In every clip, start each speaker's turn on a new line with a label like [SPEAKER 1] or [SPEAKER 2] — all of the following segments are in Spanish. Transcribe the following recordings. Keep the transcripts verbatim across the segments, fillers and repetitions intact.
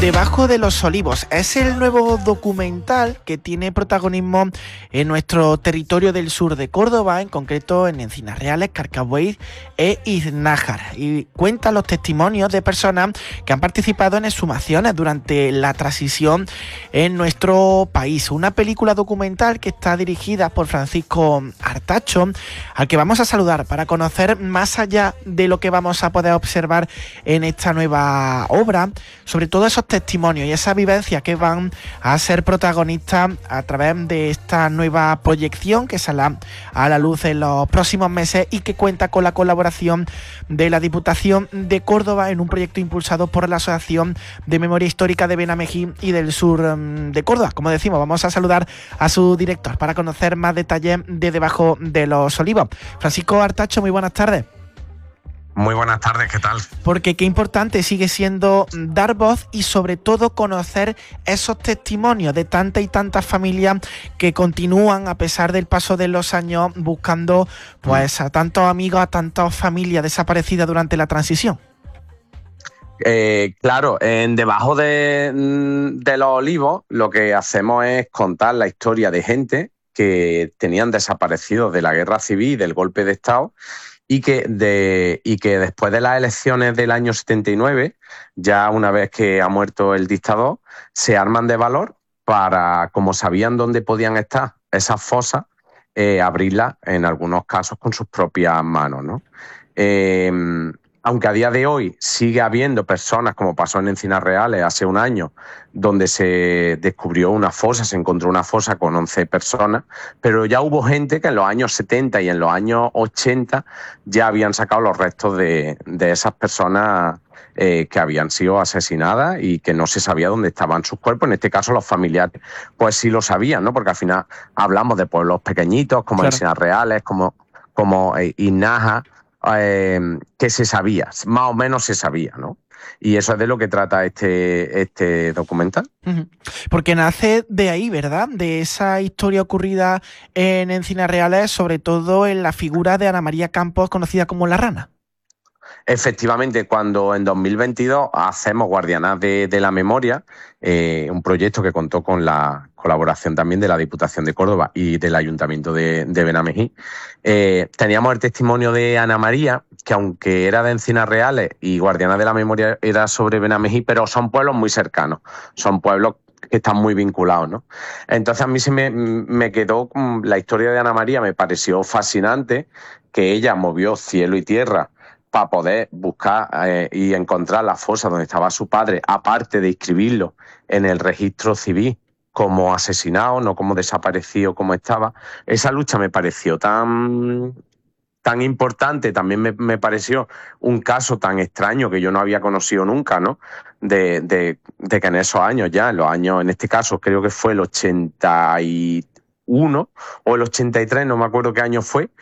[SPEAKER 1] Debajo de los olivos es el nuevo documental que tiene protagonismo en nuestro territorio del sur de Córdoba, en concreto en Encinas Reales, Carcabuey e Iznájar, y cuenta los testimonios de personas que han participado en exhumaciones durante la transición en nuestro país. Una película documental que está dirigida por Francisco Artacho, al que vamos a saludar para conocer más allá de lo que vamos a poder observar en esta nueva obra, sobre todo esos testimonios y esa vivencia que van a ser protagonistas a través de esta nueva proyección que saldrá a la luz en los próximos meses y que cuenta con la colaboración de la Diputación de Córdoba en un proyecto impulsado por la Asociación de Memoria Histórica de Benamejí y del Sur de Córdoba. Como decimos, vamos a saludar a su director para conocer más detalles de Debajo de los Olivos. Francisco Artacho, muy buenas tardes.
[SPEAKER 2] Muy buenas tardes, ¿qué tal?
[SPEAKER 1] Porque qué importante sigue siendo dar voz y sobre todo conocer esos testimonios de tantas y tantas familias que continúan a pesar del paso de los años buscando pues a tantos amigos, a tantas familias desaparecidas durante la transición.
[SPEAKER 2] Eh, claro, en Debajo de, de los Olivos lo que hacemos es contar la historia de gente que tenían desaparecidos de la guerra civil y del golpe de Estado y que, de, y que después de las elecciones del año setenta y nueve, ya una vez que ha muerto el dictador, se arman de valor para, como sabían dónde podían estar esas fosas, eh, abrirlas en algunos casos con sus propias manos, ¿no? Eh, aunque a día de hoy sigue habiendo personas, como pasó en Encinas Reales hace un año, donde se descubrió una fosa, se encontró una fosa con once personas, pero ya hubo gente que en los años setenta y en los años ochenta ya habían sacado los restos de, de esas personas eh, que habían sido asesinadas y que no se sabía dónde estaban sus cuerpos. En este caso los familiares pues sí lo sabían, ¿no? Porque al final hablamos de pueblos pequeñitos como claro. Encinas Reales, como, como eh, Iznájar, Eh, que se sabía, más o menos se sabía, ¿no? Y eso es de lo que trata este, este documental.
[SPEAKER 1] Uh-huh. Porque nace de ahí, ¿verdad? De esa historia ocurrida en Encinas Reales, sobre todo en la figura de Ana María Campos, conocida como La Rana.
[SPEAKER 2] Efectivamente, cuando en dos mil veintidós hacemos Guardianas de, de la Memoria, eh, un proyecto que contó con la colaboración también de la Diputación de Córdoba y del Ayuntamiento de, de Benamejí, eh, teníamos el testimonio de Ana María, que aunque era de Encinas Reales y Guardianas de la Memoria era sobre Benamejí, pero son pueblos muy cercanos, son pueblos que están muy vinculados, ¿no? Entonces a mí se me, me quedó la historia de Ana María, me pareció fascinante, que ella movió cielo y tierra para poder buscar eh, y encontrar la fosa donde estaba su padre, aparte de inscribirlo en el registro civil como asesinado, no como desaparecido como estaba. Esa lucha me pareció tan, tan importante, también me, me pareció un caso tan extraño que yo no había conocido nunca, ¿no? De, de, de que en esos años ya, en los años, en este caso creo que fue el ochenta y uno o el ochenta y tres, no me acuerdo qué año fue,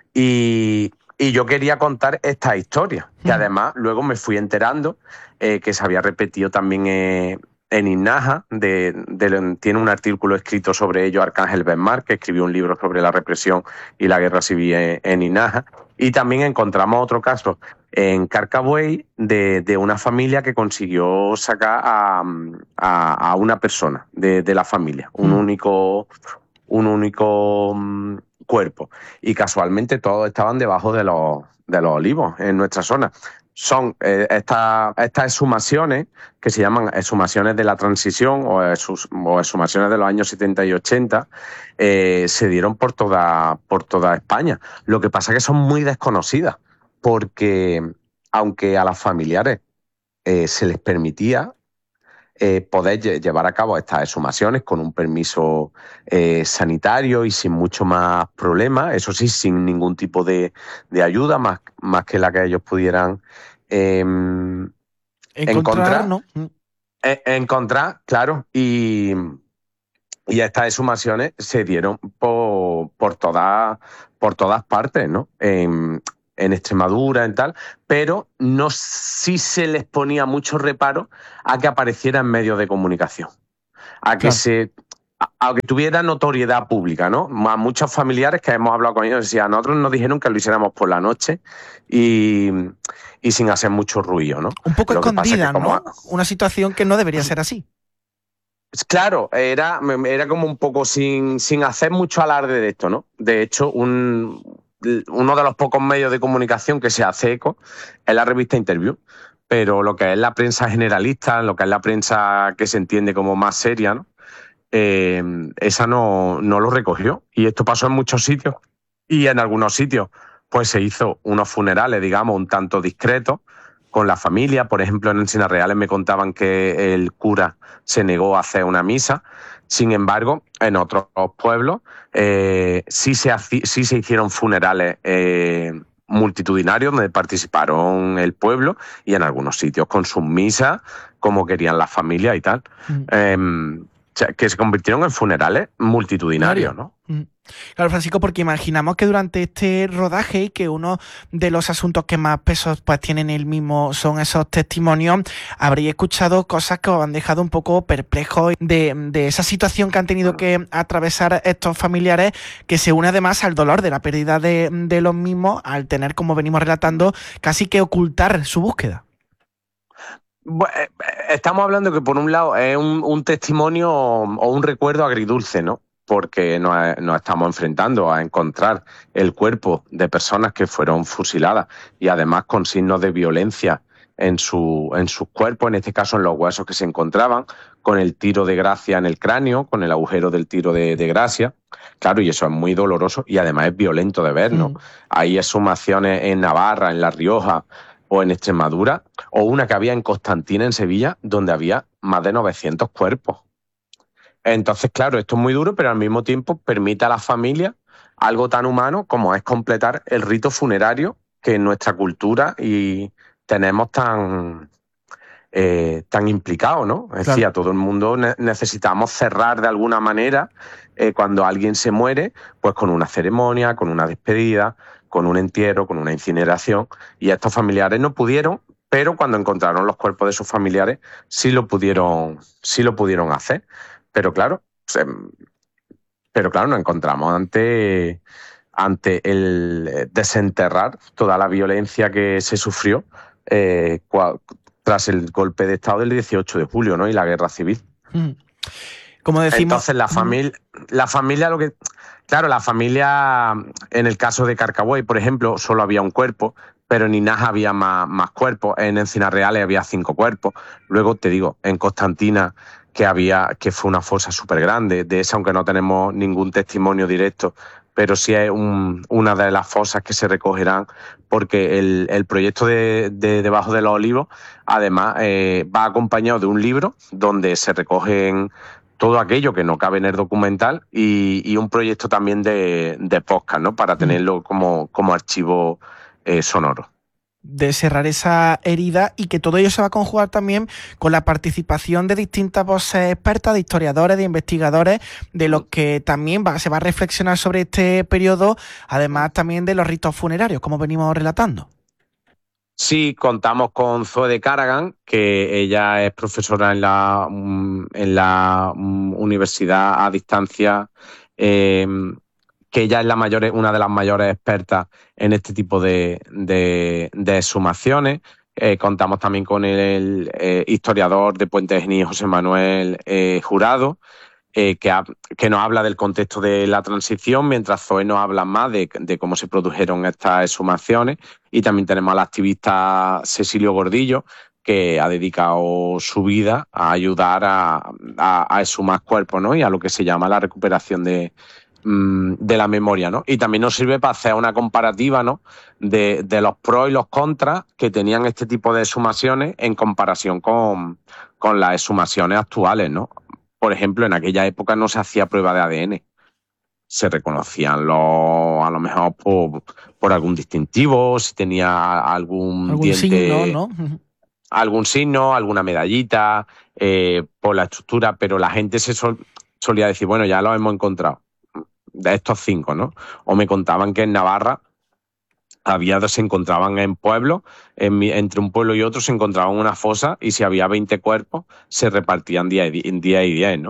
[SPEAKER 2] y... Y yo quería contar esta historia, que además luego me fui enterando eh, que se había repetido también eh, en Iznájar. De, de, tiene un artículo escrito sobre ello Arcángel Benmar, que escribió un libro sobre la represión y la guerra civil en, en Iznájar. Y también encontramos otro caso en Carcabuey de, de una familia que consiguió sacar a, a, a una persona de, de la familia, un único... Un único cuerpo, y casualmente todos estaban debajo de los, de los olivos en nuestra zona. Son eh, esta, estas exhumaciones que se llaman exhumaciones de la transición o, exhus, o exhumaciones de los años setenta y ochenta, eh, se dieron por toda, por toda España. Lo que pasa es que son muy desconocidas, porque aunque a los familiares eh, se les permitía Eh, poder llevar a cabo estas exhumaciones con un permiso eh, sanitario y sin mucho más problema, eso sí, sin ningún tipo de, de ayuda, más, más que la que ellos pudieran eh,
[SPEAKER 1] encontrar,
[SPEAKER 2] encontrar,
[SPEAKER 1] ¿no?
[SPEAKER 2] eh, encontrar, claro, y, y estas exhumaciones se dieron por, por, toda, por todas partes, ¿no? En, en Extremadura, en tal, pero no sí se les ponía mucho reparo a que apareciera en medios de comunicación, a que, claro. se, aunque tuviera notoriedad pública, ¿no? A muchos familiares que hemos hablado con ellos decían, a nosotros nos dijeron que lo hiciéramos por la noche y, y sin hacer mucho ruido, ¿no?
[SPEAKER 1] Un poco
[SPEAKER 2] Lo que pasa es que
[SPEAKER 1] escondida,
[SPEAKER 2] como
[SPEAKER 1] ¿no? Una situación que no debería ser así.
[SPEAKER 2] Claro, era, era como un poco sin, sin hacer mucho alarde de esto, ¿no? De hecho, un, uno de los pocos medios de comunicación que se hace eco es la revista Interview, pero lo que es la prensa generalista, lo que es la prensa que se entiende como más seria, ¿no? Eh, esa no, no lo recogió. Y esto pasó en muchos sitios. Y en algunos sitios pues se hizo unos funerales, digamos, un tanto discretos, con la familia. Por ejemplo, en Encinas Reales me contaban que el cura se negó a hacer una misa. Sin embargo, en otros pueblos eh, sí, se, sí se hicieron funerales eh, multitudinarios donde participaron el pueblo y en algunos sitios con sus misas, como querían las familias y tal. Mm. Eh, que se convirtieron en funerales multitudinarios, ¿no?
[SPEAKER 1] Mm. Claro, Francisco, porque imaginamos que durante este rodaje y que uno de los asuntos que más pesos pues tienen el mismo son esos testimonios, habréis escuchado cosas que os han dejado un poco perplejos de, de esa situación que han tenido que atravesar estos familiares, que se une además al dolor de la pérdida de, de los mismos, al tener, como venimos relatando, casi que ocultar su búsqueda.
[SPEAKER 2] Bueno, estamos hablando que por un lado es un, un testimonio o un recuerdo agridulce, ¿no? Porque nos, nos estamos enfrentando a encontrar el cuerpo de personas que fueron fusiladas y además con signos de violencia en, su, en sus cuerpos, en este caso en los huesos que se encontraban, con el tiro de gracia en el cráneo, con el agujero del tiro de, de gracia. Claro, y eso es muy doloroso y además es violento de ver, ¿no? Mm. Hay exhumaciones en Navarra, en La Rioja o en Extremadura, o una que había en Constantina, en Sevilla, donde había más de novecientos cuerpos. Entonces, claro, esto es muy duro, pero al mismo tiempo permite a las familias algo tan humano como es completar el rito funerario que en nuestra cultura y tenemos tan, eh, tan implicado, ¿no? Es claro. decir, a todo el mundo ne- necesitamos cerrar de alguna manera eh, cuando alguien se muere, pues con una ceremonia, con una despedida, con un entierro, con una incineración, y estos familiares no pudieron, pero cuando encontraron los cuerpos de sus familiares sí lo pudieron, sí lo pudieron hacer. Pero claro, se, pero claro, nos encontramos ante, ante el desenterrar toda la violencia que se sufrió eh, cua, tras el golpe de Estado del dieciocho de julio, ¿no? Y la guerra civil.
[SPEAKER 1] Mm. Como decimos...
[SPEAKER 2] Entonces la familia, la familia lo que... Claro, la familia, en el caso de Carcagüey, por ejemplo, solo había un cuerpo, pero en Inaja había más, más cuerpos, en Encinas Reales había cinco cuerpos. Luego, te digo, en Constantina, que había que fue una fosa súper grande, de esa aunque no tenemos ningún testimonio directo, pero sí es un, una de las fosas que se recogerán, porque el, el proyecto de, de Debajo de los Olivos, además, eh, va acompañado de un libro donde se recogen todo aquello que no cabe en el documental y, y un proyecto también de, de podcast, ¿no? Para tenerlo como, como archivo eh, sonoro.
[SPEAKER 1] De cerrar esa herida y que todo ello se va a conjugar también con la participación de distintas voces expertas, de historiadores, de investigadores, de los que también va, se va a reflexionar sobre este periodo, además también de los ritos funerarios, como venimos relatando.
[SPEAKER 2] Sí, contamos con Zoe de Caragan, que ella es profesora en la, en la universidad a distancia, eh, que ella es la mayor, una de las mayores expertas en este tipo de, de, de exhumaciones. Eh, contamos también con el, el eh, historiador de Puente Genil, José Manuel eh, Jurado, eh, que, ha, que nos habla del contexto de la transición, mientras Zoe nos habla más de, de cómo se produjeron estas exhumaciones. Y también tenemos al activista Cecilio Gordillo, que ha dedicado su vida a ayudar a, a, a exhumar cuerpos, ¿no? Y a lo que se llama la recuperación de, de la memoria, ¿no? Y también nos sirve para hacer una comparativa, ¿no? De, de los pros y los contras que tenían este tipo de exhumaciones en comparación con, con las exhumaciones actuales, ¿no? Por ejemplo, en aquella época no se hacía prueba de A D N. Se reconocían los, a lo mejor por, por algún distintivo, si tenía algún,
[SPEAKER 1] algún
[SPEAKER 2] diente,
[SPEAKER 1] signo, ¿no?
[SPEAKER 2] algún signo, alguna medallita, eh, por la estructura, pero la gente se sol, solía decir, bueno, ya lo hemos encontrado. De estos cinco, ¿no? O me contaban que en Navarra había, se encontraban en pueblos, en, entre un pueblo y otro se encontraban una fosa y si había veinte cuerpos se repartían día y diez, ¿no? Uh-huh.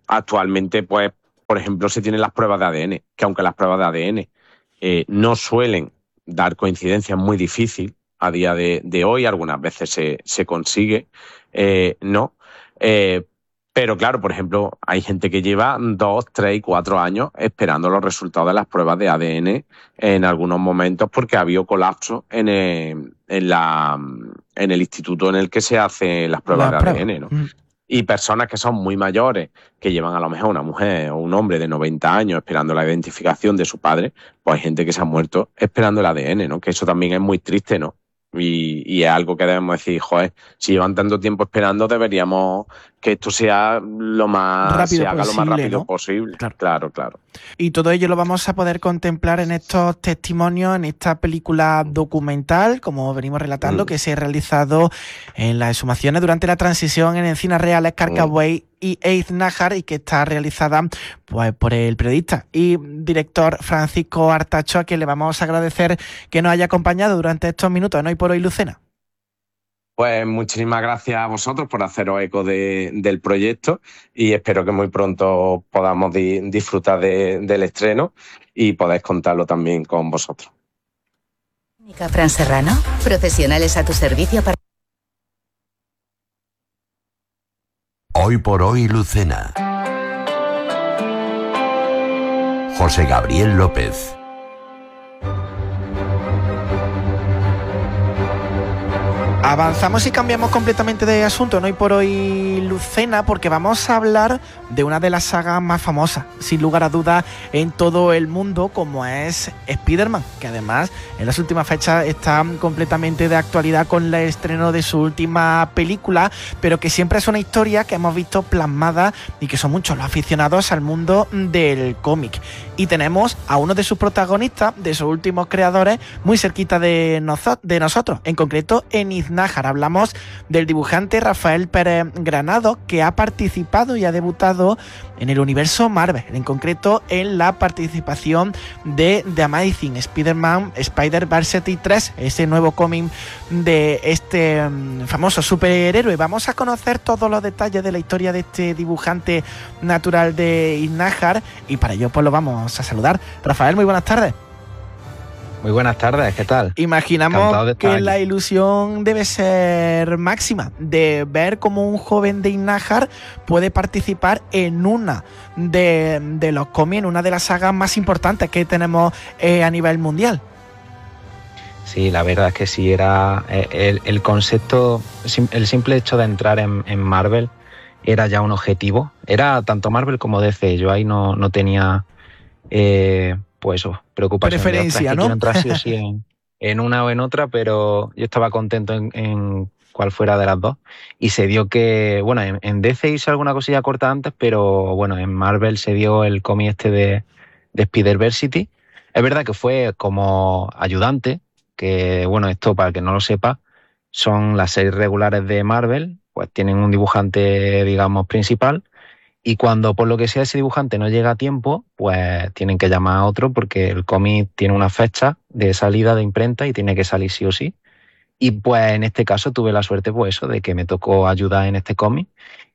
[SPEAKER 2] actualmente, pues, por ejemplo, se tienen las pruebas de A D N, que aunque las pruebas de A D N eh, no suelen dar coincidencias, muy difícil a día de, de hoy, algunas veces se, se consigue, eh, no. Eh, pero claro, por ejemplo, hay gente que lleva dos, tres y cuatro años esperando los resultados de las pruebas de A D N en algunos momentos porque ha habido colapso en el, en la, en el instituto en el que se hacen las pruebas
[SPEAKER 1] La
[SPEAKER 2] de
[SPEAKER 1] prueba.
[SPEAKER 2] A D N, ¿no?
[SPEAKER 1] Mm.
[SPEAKER 2] Y personas que son muy mayores, que llevan a lo mejor una mujer o un hombre de noventa años esperando la identificación de su padre, pues hay gente que se ha muerto esperando el A D N, ¿no? Que eso también es muy triste, ¿no? Y, y es algo que debemos decir, joder, si llevan tanto tiempo esperando, deberíamos que esto sea lo más,
[SPEAKER 1] Rápido
[SPEAKER 2] se haga lo más
[SPEAKER 1] posible,
[SPEAKER 2] rápido
[SPEAKER 1] ¿no?
[SPEAKER 2] posible.
[SPEAKER 1] Claro.
[SPEAKER 2] Claro, claro.
[SPEAKER 1] Y todo ello lo vamos a poder contemplar en estos testimonios, en esta película documental, como venimos relatando,
[SPEAKER 2] Mm.
[SPEAKER 1] que se ha realizado en las exhumaciones durante la transición en Encinas Reales, Carcaway y Eiznajar, y que está realizada pues por el periodista y director Francisco Artacho, a quien le vamos a agradecer que nos haya acompañado durante estos minutos en Hoy por Hoy, Lucena.
[SPEAKER 2] Pues muchísimas gracias a vosotros por haceros eco de, del proyecto y espero que muy pronto podamos di, disfrutar de, del estreno y podáis contarlo también con vosotros.
[SPEAKER 3] Fran Serrano, profesionales a tu servicio para...
[SPEAKER 4] Hoy por Hoy, Lucena. José Gabriel López.
[SPEAKER 1] Avanzamos y cambiamos completamente de asunto, no Hoy por Hoy, Lucena, porque vamos a hablar de una de las sagas más famosas, sin lugar a dudas, en todo el mundo, como es Spider-Man, que además en las últimas fechas está completamente de actualidad con el estreno de su última película, pero que siempre es una historia que hemos visto plasmada y que son muchos los aficionados al mundo del cómic. Y tenemos a uno de sus protagonistas, de sus últimos creadores, muy cerquita de, noso- de nosotros, en concreto en Iznájar. Hablamos del dibujante Rafael Pérez Granado, que ha participado y ha debutado en el universo Marvel, en concreto en la participación de The Amazing Spider-Man Spider-Verse tres, ese nuevo cómic de este um, famoso superhéroe. Vamos a conocer todos los detalles de la historia de este dibujante natural de Iznájar y para ello pues lo vamos a saludar. Rafael, muy buenas tardes.
[SPEAKER 5] Muy buenas tardes, ¿qué tal?
[SPEAKER 1] Imaginamos
[SPEAKER 5] de
[SPEAKER 1] que
[SPEAKER 5] aquí.
[SPEAKER 1] la ilusión debe ser máxima de ver cómo un joven de Iznájar puede participar en una de, de los cómics, en una de las sagas más importantes que tenemos eh, a nivel mundial.
[SPEAKER 5] Sí, la verdad es que sí, era el, el concepto, el simple hecho de entrar en, en Marvel era ya un objetivo. Era tanto Marvel como D C, yo ahí no, no tenía... Eh, pues eso, preocupación
[SPEAKER 1] preferencia,
[SPEAKER 5] de
[SPEAKER 1] ¿no?
[SPEAKER 5] Quiero entrar sí o sí en, en una o en otra, pero yo estaba contento en, en cuál fuera de las dos. Y se dio que, bueno, en, en D C hice alguna cosilla corta antes, pero bueno, en Marvel se dio el cómic este de, de Spider-Versity. Es verdad que fue como ayudante, que bueno, esto para el que no lo sepa, son las series regulares de Marvel, pues tienen un dibujante, digamos, principal. Y cuando por lo que sea ese dibujante no llega a tiempo, pues tienen que llamar a otro porque el cómic tiene una fecha de salida de imprenta y tiene que salir sí o sí. Y pues en este caso tuve la suerte pues eso, de que me tocó ayudar en este cómic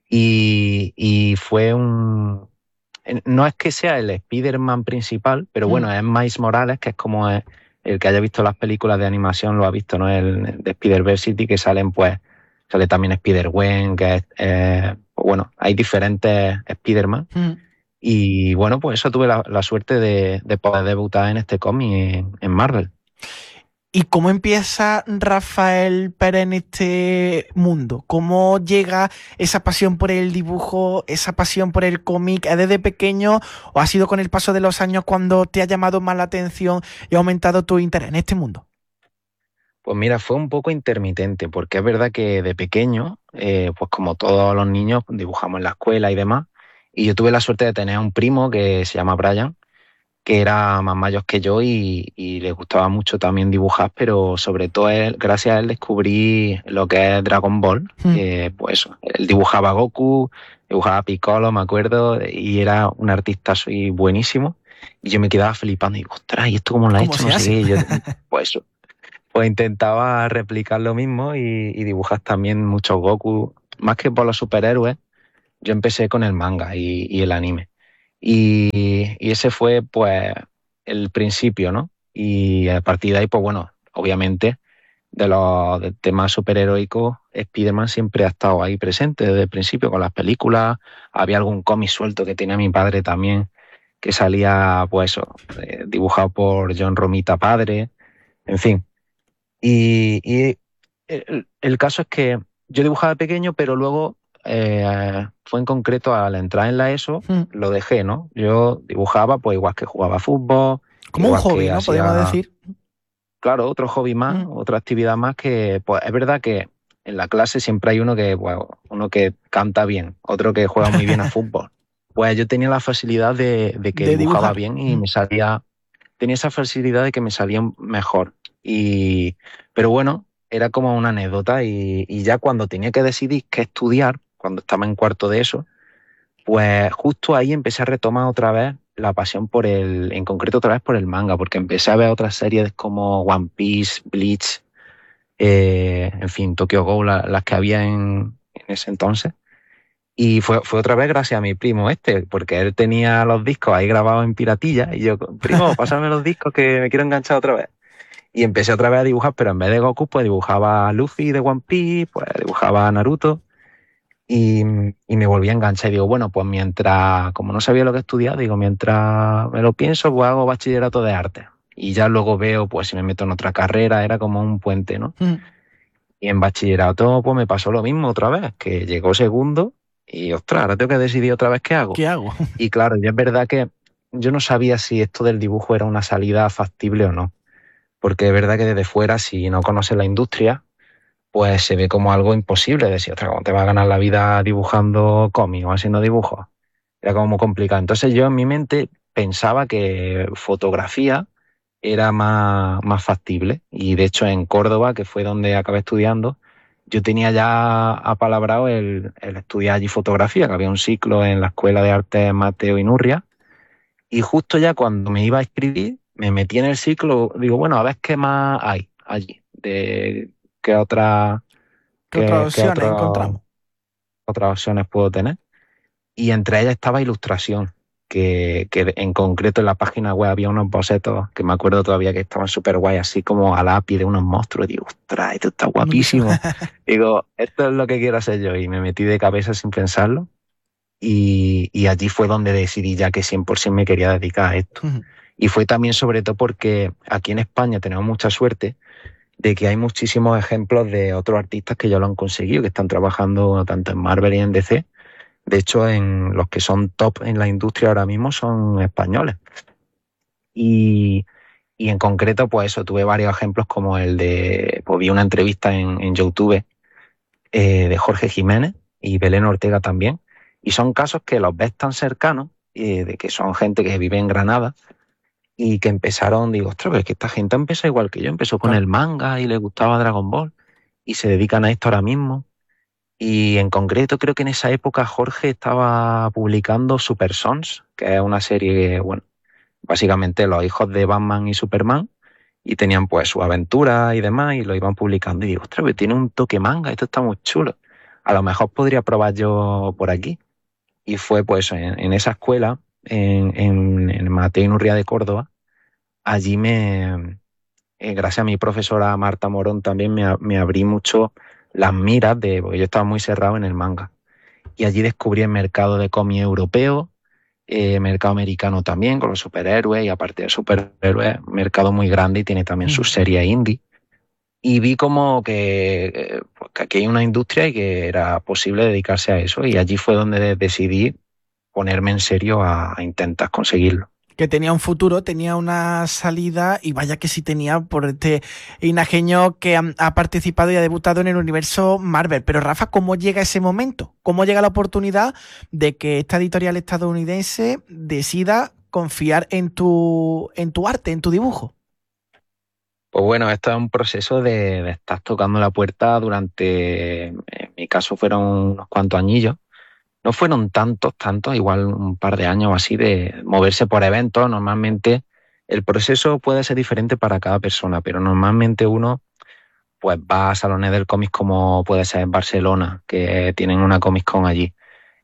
[SPEAKER 5] y, y fue un... No es que sea el Spider-Man principal, pero bueno, mm. es Miles Morales, que es como es, el que haya visto las películas de animación lo ha visto, ¿no? El de Spider-Versity, que salen pues, sale también Spider-Gwen, que es... Eh, bueno, hay diferentes Spider-Man mm. y bueno, pues eso tuve la, la suerte de, de poder debutar en este cómic en, en Marvel.
[SPEAKER 1] ¿Y cómo empieza Rafael Pérez en este mundo? ¿Cómo llega esa pasión por el dibujo, esa pasión por el cómic? ¿Es desde pequeño o ha sido con el paso de los años cuando te ha llamado más la atención y ha aumentado tu interés en este mundo?
[SPEAKER 5] Pues mira, fue un poco intermitente, porque es verdad que de pequeño, eh, pues como todos los niños, dibujamos en la escuela y demás, y yo tuve la suerte de tener un primo que se llama Brian, que era más mayor que yo y, y le gustaba mucho también dibujar, pero sobre todo él, gracias a él descubrí lo que es Dragon Ball, mm. que pues él dibujaba a Goku, dibujaba a Piccolo, me acuerdo, y era un artista soy buenísimo, y yo me quedaba flipando y digo, ostras, ¿y esto cómo lo ha hecho? No sé qué, yo, pues eso. Pues intentaba replicar lo mismo y, y dibujar también muchos Goku, más que por los superhéroes, yo empecé con el manga y, y el anime. Y, y ese fue pues el principio, ¿no? Y a partir de ahí, pues bueno, obviamente de los de temas superheroicos, Spider-Man siempre ha estado ahí presente desde el principio con las películas. Había algún cómic suelto que tenía mi padre también, que salía, pues eso, eh, dibujado por John Romita padre, en fin. Y, y el, el caso es que yo dibujaba de pequeño, pero luego eh, fue en concreto al entrar en la ESO,
[SPEAKER 1] Mm.
[SPEAKER 5] lo dejé, ¿no? Yo dibujaba pues igual que jugaba fútbol,
[SPEAKER 1] Como un
[SPEAKER 5] igual
[SPEAKER 1] hobby,
[SPEAKER 5] que
[SPEAKER 1] ¿no?
[SPEAKER 5] hacía,
[SPEAKER 1] Podríamos decir.
[SPEAKER 5] claro, otro hobby más,
[SPEAKER 1] Mm.
[SPEAKER 5] otra actividad más que, pues es verdad que en la clase siempre hay uno que, pues, uno que canta bien, otro que juega muy bien a fútbol. Pues yo tenía la facilidad de, de que
[SPEAKER 1] De
[SPEAKER 5] dibujaba
[SPEAKER 1] dibujar.
[SPEAKER 5] bien y
[SPEAKER 1] Mm.
[SPEAKER 5] me salía, tenía esa facilidad de que me salían mejor. Y, pero bueno, era como una anécdota y, y ya cuando tenía que decidir qué estudiar, cuando estaba en cuarto de eso, pues justo ahí empecé a retomar otra vez la pasión por el, en concreto otra vez por el manga, porque empecé a ver otras series como One Piece, Bleach, eh, en fin, Tokyo Ghoul, la- las que había en, en ese entonces. Y fue, fue otra vez gracias a mi primo este, porque él tenía los discos ahí grabados en piratilla y yo, primo, pásame los discos que me quiero enganchar otra vez. Y empecé otra vez a dibujar, pero en vez de Goku, pues dibujaba a Luffy de One Piece, pues dibujaba a Naruto y, y me volví a enganchar. Y digo, bueno, pues mientras, como no sabía lo que estudiar, digo, mientras me lo pienso, pues hago bachillerato de arte. Y ya luego veo, pues si me meto en otra carrera, era como un puente, ¿no?
[SPEAKER 1] Mm.
[SPEAKER 5] Y en bachillerato, pues me pasó lo mismo otra vez, que llegó segundo y, ostras, ahora tengo que decidir otra vez qué hago.
[SPEAKER 1] ¿Qué hago?
[SPEAKER 5] Y claro, ya es verdad que yo no sabía si esto del dibujo era una salida factible o no. Porque es verdad que desde fuera, si no conoces la industria, pues se ve como algo imposible. Decir, ostras, ¿cómo te vas a ganar la vida dibujando cómics o haciendo dibujos? Era como muy complicado. Entonces yo en mi mente pensaba que fotografía era más, más factible. Y de hecho en Córdoba, que fue donde acabé estudiando, yo tenía ya apalabrado el, el estudiar allí fotografía, que había un ciclo en la Escuela de Arte Mateo Inurria. Y justo ya cuando me iba a escribir, me metí en el ciclo, digo, bueno, a ver qué más hay allí, de qué otra,
[SPEAKER 1] ¿Qué
[SPEAKER 5] qué,
[SPEAKER 1] otras
[SPEAKER 5] qué
[SPEAKER 1] opciones
[SPEAKER 5] otra-
[SPEAKER 1] encontramos?
[SPEAKER 5] otras opciones puedo tener. Y entre ellas estaba ilustración, que, que en concreto en la página web había unos bocetos que me acuerdo todavía que estaban súper guay, así como a lápiz de unos monstruos. Digo, ostras, esto está guapísimo. Digo, esto es lo que quiero hacer yo. Y me metí de cabeza sin pensarlo. Y, y allí fue donde decidí ya que cien por ciento me quería dedicar a esto.
[SPEAKER 1] Ujú.
[SPEAKER 5] Y fue también sobre todo porque aquí en España tenemos mucha suerte de que hay muchísimos ejemplos de otros artistas que ya lo han conseguido, que están trabajando tanto en Marvel y en D C. De hecho, en los que son top en la industria ahora mismo son españoles. Y, y en concreto, pues eso, tuve varios ejemplos como el de, pues vi una entrevista en, en YouTube eh, de Jorge Jiménez y Belén Ortega también. Y son casos que los ves tan cercanos, eh, de que son gente que vive en Granada y que empezaron, digo, ostras, pero es que esta gente empezó igual que yo, empezó con
[SPEAKER 1] Claro.
[SPEAKER 5] el manga y le gustaba Dragon Ball y se dedican a esto ahora mismo. Y en concreto creo que en esa época Jorge estaba publicando Super Sons, que es una serie, bueno, básicamente los hijos de Batman y Superman, y tenían pues su aventura y demás, y lo iban publicando. Y digo, ostras, pero tiene un toque manga, esto está muy chulo. A lo mejor podría probar yo por aquí. Y fue pues en, en esa escuela, en, en, en Mateo Inurria de Córdoba, allí me, eh, gracias a mi profesora Marta Morón también me, a- me abrí mucho las miras, de, porque yo estaba muy cerrado en el manga. Y allí descubrí el mercado de cómic europeo, eh, mercado americano también, con los superhéroes, y aparte de superhéroes, mercado muy grande y tiene también sus
[SPEAKER 1] Mm.
[SPEAKER 5] series indie. Y vi como que, eh, pues, que aquí hay una industria y que era posible dedicarse a eso. Y allí fue donde de- decidí ponerme en serio a, a intentar conseguirlo.
[SPEAKER 1] Que tenía un futuro, tenía una salida y vaya que sí tenía por este inagenio que ha, ha participado y ha debutado en el universo Marvel. Pero Rafa, ¿cómo llega ese momento? ¿Cómo llega la oportunidad de que esta editorial estadounidense decida confiar en tu, en tu arte, en tu dibujo?
[SPEAKER 5] Pues bueno, esto es un proceso de, de estar tocando la puerta durante, en mi caso fueron unos cuantos añillos. No fueron tantos, tantos, igual un par de años o así, de moverse por eventos. Normalmente el proceso puede ser diferente para cada persona, pero normalmente uno pues va a salones del cómic como puede ser en Barcelona, que tienen una Comic Con allí.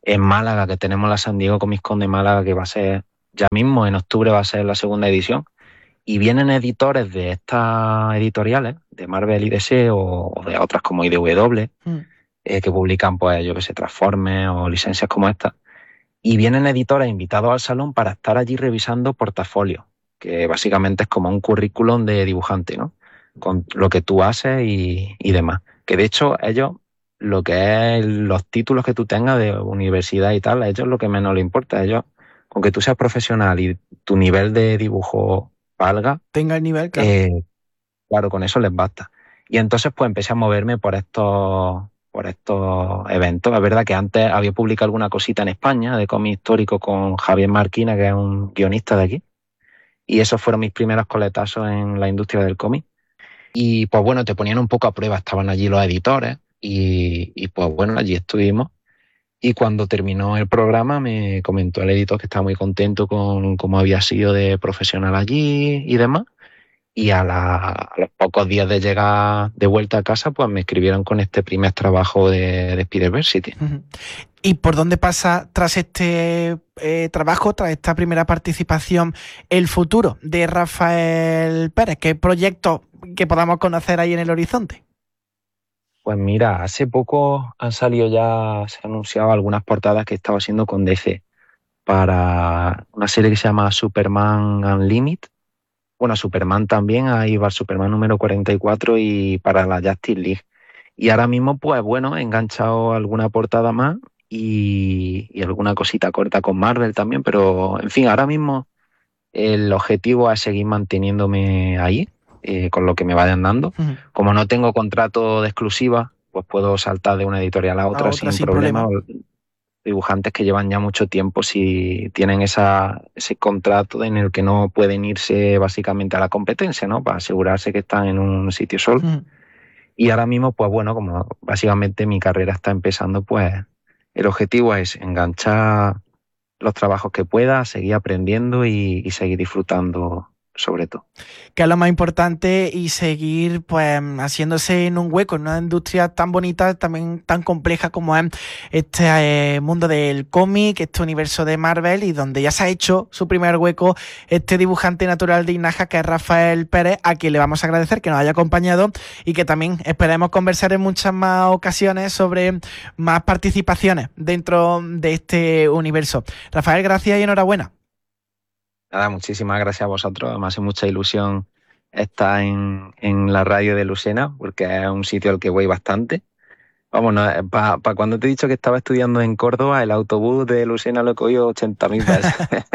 [SPEAKER 5] En Málaga, que tenemos la San Diego Comic Con de Málaga, que va a ser ya mismo, en octubre va a ser la segunda edición. Y vienen editores de estas editoriales, de Marvel y D C, o, o de otras como I D W, mm. eh, que publican, pues, yo que sé, Transformers o licencias como esta. Y vienen editores invitados al salón para estar allí revisando portafolios, que básicamente es como un currículum de dibujante, ¿no? Con lo que tú haces y, y demás. Que de hecho, ellos, lo que es los títulos que tú tengas de universidad y tal, a ellos lo que menos les importa. A ellos, con que tú seas profesional y tu nivel de dibujo valga,
[SPEAKER 1] tenga el nivel, claro.
[SPEAKER 5] Eh, claro, con eso les basta. Y entonces pues empecé a moverme por estos, por estos eventos. Es verdad que antes había publicado alguna cosita en España de cómic histórico con Javier Marquina, que es un guionista de aquí. Y esos fueron mis primeros coletazos en la industria del cómic. Y pues bueno, te ponían un poco a prueba. Estaban allí los editores y, y pues bueno, allí estuvimos. Y cuando terminó el programa me comentó el editor que estaba muy contento con cómo había sido de profesional allí y demás. Y a, la, a los pocos días de llegar de vuelta a casa, pues me escribieron con este primer trabajo de, de Spider-Versity.
[SPEAKER 1] ¿Y por dónde pasa tras este eh, trabajo, tras esta primera participación, el futuro de Rafael Pérez? ¿Qué proyectos que podamos conocer ahí en el horizonte?
[SPEAKER 5] Pues mira, hace poco han salido ya, se han anunciado algunas portadas que estaba haciendo con D C para una serie que se llama Superman Unlimited. Bueno, Superman también, ahí va el Superman número cuarenta y cuatro y para la Justice League. Y ahora mismo, pues bueno, he enganchado alguna portada más y, y alguna cosita corta con Marvel también, pero en fin, ahora mismo el objetivo es seguir manteniéndome ahí. Eh, con lo que me vayan dando. Uh-huh. Como no tengo contrato de exclusiva, pues puedo saltar de una editorial a otra, a otra sin, sin problema. problema. Dibujantes que llevan ya mucho tiempo, si tienen esa, ese contrato en el que no pueden irse básicamente a la competencia, ¿no? Para asegurarse que están en un sitio solo. Uh-huh. Y ahora mismo, pues bueno, como básicamente mi carrera está empezando, pues el objetivo es enganchar los trabajos que pueda, seguir aprendiendo y, y seguir disfrutando sobre todo.
[SPEAKER 1] Que es lo más importante y seguir pues haciéndose en un hueco en una industria tan bonita, también tan compleja como es este eh, mundo del cómic, este universo de Marvel, y donde ya se ha hecho su primer hueco este dibujante natural de Inaja, que es Rafael Pérez, a quien le vamos a agradecer que nos haya acompañado y que también esperemos conversar en muchas más ocasiones sobre más participaciones dentro de este universo. Rafael, gracias y enhorabuena.
[SPEAKER 5] Nada, muchísimas gracias a vosotros. Me hace mucha ilusión estar en, en la radio de Lucena, porque es un sitio al que voy bastante. Vamos, no, para pa cuando te he dicho que estaba estudiando en Córdoba, el autobús de Lucena lo he cogido ochenta mil veces.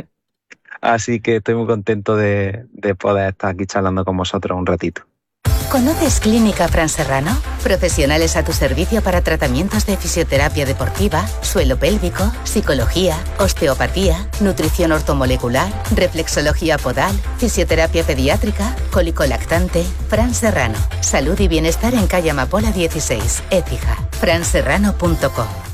[SPEAKER 5] Así que estoy muy contento de, de poder estar aquí charlando con vosotros un ratito.
[SPEAKER 3] ¿Conoces Clínica Fran Serrano? Profesionales a tu servicio para tratamientos de fisioterapia deportiva, suelo pélvico, psicología, osteopatía, nutrición ortomolecular, reflexología podal, fisioterapia pediátrica, cólico lactante. Fran Serrano. Salud y bienestar en calle Amapola dieciséis, Écija. fran serrano punto com.